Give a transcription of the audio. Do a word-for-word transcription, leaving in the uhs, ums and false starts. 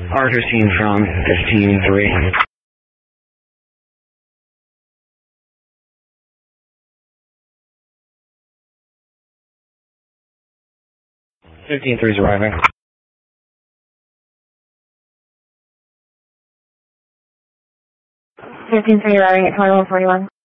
Arthur seen from fifteen three. fifteen three is arriving. fifteen three arriving at twenty-one forty-one.